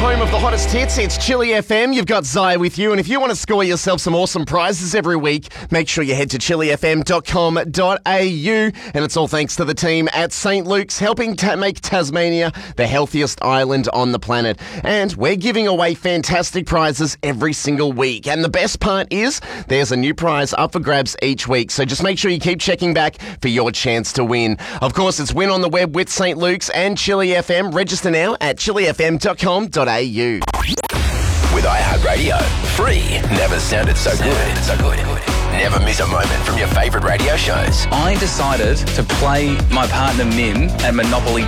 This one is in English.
home of the hottest hits. It's Chili FM. You've got Zaya with you. And if you want to score yourself some awesome prizes every week, make sure you head to chilifm.com.au. And it's all thanks to the team at St. Luke's, helping make Tasmania the healthiest island on the planet. And we're giving away fantastic prizes every single week. And the best part is there's a new prize up for grabs each week. So just make sure you keep checking back for your chance to win. Of course, it's Win on the Web with St. Luke's and Chili FM. Register now at chilifm.com.au. With iHeartRadio, free never sounded so good. Never miss a moment from your favourite radio shows. I decided to play my partner Mim at Monopoly